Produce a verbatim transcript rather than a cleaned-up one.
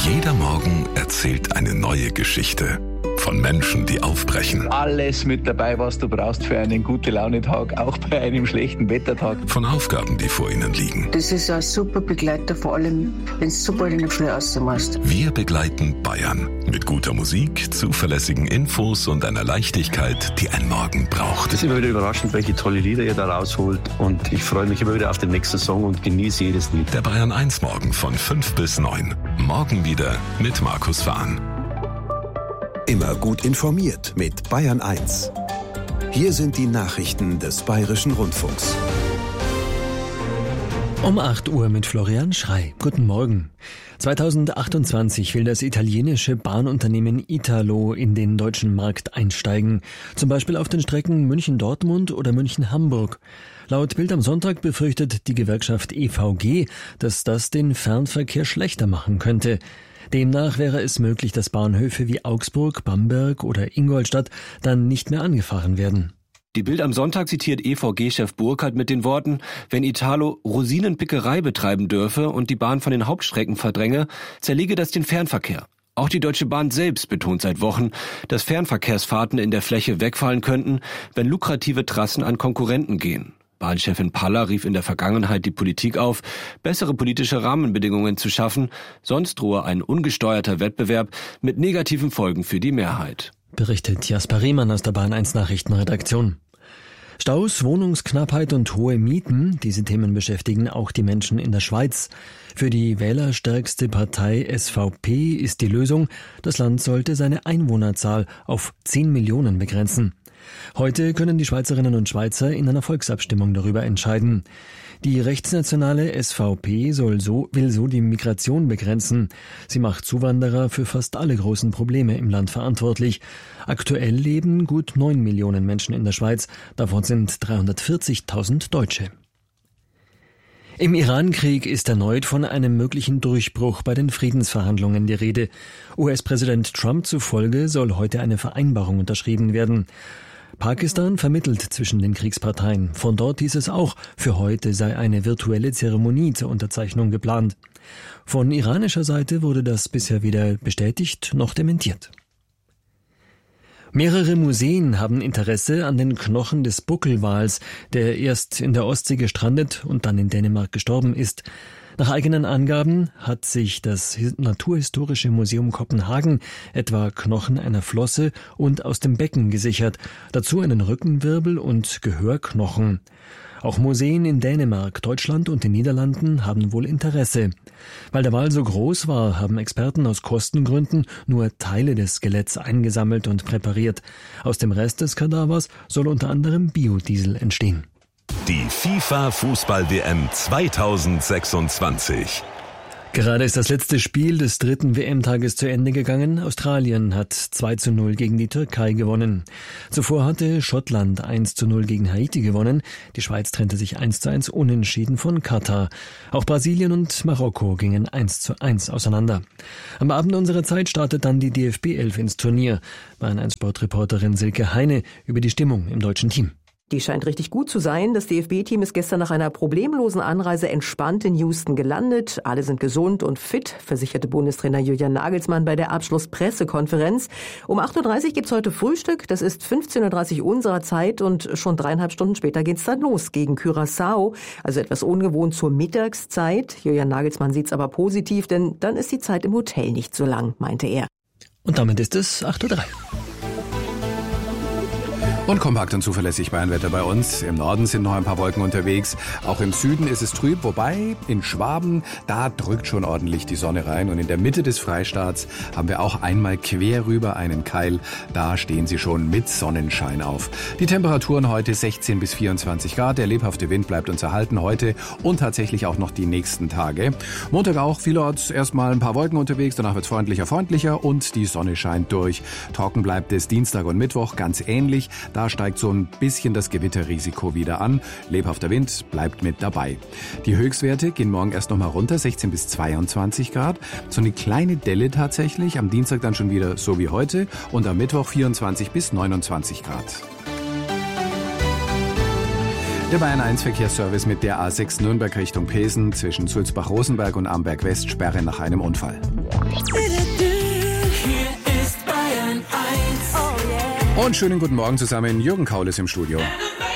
Jeder Morgen erzählt eine neue Geschichte. Von Menschen, die aufbrechen. Alles mit dabei, was du brauchst für einen Gute-Laune-Tag, auch bei einem schlechten Wettertag. Von Aufgaben, die vor ihnen liegen. Das ist ein super Begleiter, vor allem, wenn du so bald in der Früh rausmachst. Wir begleiten Bayern mit guter Musik, zuverlässigen Infos und einer Leichtigkeit, die ein Morgen braucht. Es ist immer wieder überraschend, welche tolle Lieder ihr da rausholt. Und ich freue mich immer wieder auf den nächsten Song und genieße jedes Lied. Der Bayern eins Morgen von fünf bis neun. Morgen wieder mit Markus Fahn. Immer gut informiert mit Bayern eins. Hier sind die Nachrichten des Bayerischen Rundfunks. Um acht Uhr mit Florian Schrey. Guten Morgen. zweitausendachtundzwanzig will das italienische Bahnunternehmen Italo in den deutschen Markt einsteigen. Zum Beispiel auf den Strecken München-Dortmund oder München-Hamburg. Laut Bild am Sonntag befürchtet die Gewerkschaft E V G, dass das den Fernverkehr schlechter machen könnte. Demnach wäre es möglich, dass Bahnhöfe wie Augsburg, Bamberg oder Ingolstadt dann nicht mehr angefahren werden. Die Bild am Sonntag zitiert E V G-Chef Burkhardt mit den Worten, wenn Italo Rosinenpickerei betreiben dürfe und die Bahn von den Hauptstrecken verdränge, zerlege das den Fernverkehr. Auch die Deutsche Bahn selbst betont seit Wochen, dass Fernverkehrsfahrten in der Fläche wegfallen könnten, wenn lukrative Trassen an Konkurrenten gehen. Bahnchefin Paller rief in der Vergangenheit die Politik auf, bessere politische Rahmenbedingungen zu schaffen, sonst drohe ein ungesteuerter Wettbewerb mit negativen Folgen für die Mehrheit. Berichtet Jasper Riemann aus der Bayern eins Nachrichtenredaktion. Staus, Wohnungsknappheit und hohe Mieten, diese Themen beschäftigen auch die Menschen in der Schweiz. Für die wählerstärkste Partei S V P ist die Lösung, das Land sollte seine Einwohnerzahl auf zehn Millionen begrenzen. Heute können die Schweizerinnen und Schweizer in einer Volksabstimmung darüber entscheiden. Die rechtsnationale S V P soll so, will so die Migration begrenzen. Sie macht Zuwanderer für fast alle großen Probleme im Land verantwortlich. Aktuell leben gut neun Millionen Menschen in der Schweiz, davon sind dreihundertvierzigtausend Deutsche. Im Iran-Krieg ist erneut von einem möglichen Durchbruch bei den Friedensverhandlungen die Rede. U S-Präsident Trump zufolge soll heute eine Vereinbarung unterschrieben werden. Pakistan vermittelt zwischen den Kriegsparteien. Von dort hieß es auch, für heute sei eine virtuelle Zeremonie zur Unterzeichnung geplant. Von iranischer Seite wurde das bisher weder bestätigt noch dementiert. Mehrere Museen haben Interesse an den Knochen des Buckelwals, der erst in der Ostsee gestrandet und dann in Dänemark gestorben ist. Nach eigenen Angaben hat sich das Naturhistorische Museum Kopenhagen etwa Knochen einer Flosse und aus dem Becken gesichert, dazu einen Rückenwirbel und Gehörknochen. Auch Museen in Dänemark, Deutschland und den Niederlanden haben wohl Interesse. Weil der Wal so groß war, haben Experten aus Kostengründen nur Teile des Skeletts eingesammelt und präpariert. Aus dem Rest des Kadavers soll unter anderem Biodiesel entstehen. Die FIFA-Fußball-W M zweitausendsechsundzwanzig. Gerade ist das letzte Spiel des dritten W M-Tages zu Ende gegangen. Australien hat zwei zu null gegen die Türkei gewonnen. Zuvor hatte Schottland eins zu null gegen Haiti gewonnen. Die Schweiz trennte sich eins zu eins unentschieden von Katar. Auch Brasilien und Marokko gingen eins zu eins auseinander. Am Abend unserer Zeit startet dann die D F B elf ins Turnier. Bayern eins Sportreporterin Silke Heine über die Stimmung im deutschen Team. Die scheint richtig gut zu sein. Das D F B-Team ist gestern nach einer problemlosen Anreise entspannt in Houston gelandet. Alle sind gesund und fit, versicherte Bundestrainer Julian Nagelsmann bei der Abschlusspressekonferenz. Um acht Uhr dreißig gibt's heute Frühstück. Das ist fünfzehn Uhr dreißig unserer Zeit und schon dreieinhalb Stunden später geht's dann los gegen Curaçao. Also etwas ungewohnt zur Mittagszeit. Julian Nagelsmann sieht's aber positiv, denn dann ist die Zeit im Hotel nicht so lang, meinte er. Und damit ist es acht Uhr drei. Und kompakt und zuverlässig Bayernwetter bei uns. Im Norden sind noch ein paar Wolken unterwegs. Auch im Süden ist es trüb, wobei in Schwaben, da drückt schon ordentlich die Sonne rein. Und in der Mitte des Freistaats haben wir auch einmal quer rüber einen Keil. Da stehen sie schon mit Sonnenschein auf. Die Temperaturen heute sechzehn bis vierundzwanzig Grad. Der lebhafte Wind bleibt uns erhalten heute und tatsächlich auch noch die nächsten Tage. Montag auch vielerorts erstmal ein paar Wolken unterwegs. Danach wird es freundlicher, freundlicher und die Sonne scheint durch. Trocken bleibt es Dienstag und Mittwoch ganz ähnlich. Da steigt so ein bisschen das Gewitterrisiko wieder an. Lebhafter Wind bleibt mit dabei. Die Höchstwerte gehen morgen erst noch mal runter, sechzehn bis zweiundzwanzig Grad. So eine kleine Delle tatsächlich. Am Dienstag dann schon wieder so wie heute. Und am Mittwoch vierundzwanzig bis neunundzwanzig Grad. Der Bayern eins Verkehrsservice mit der A sechs Nürnberg Richtung Pesen zwischen Sulzbach-Rosenberg und Amberg West Sperre nach einem Unfall. Und schönen guten Morgen zusammen. Jürgen Kaul ist im Studio.